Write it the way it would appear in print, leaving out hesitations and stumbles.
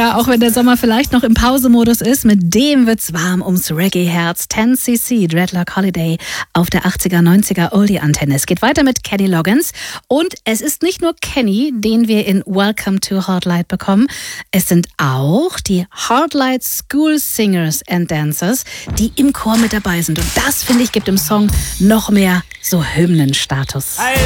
Ja, auch wenn der Sommer vielleicht noch im Pausemodus ist, mit dem wird's warm ums Reggae-Herz. 10cc, Dreadlock Holiday auf der 80er, 90er Oldie-Antenne. Es geht weiter mit Kenny Loggins. Und es ist nicht nur Kenny, den wir in Welcome to Hardlight bekommen. Es sind auch die Hardlight School Singers and Dancers, die im Chor mit dabei sind. Und das, finde ich, gibt dem Song noch mehr so Hymnenstatus.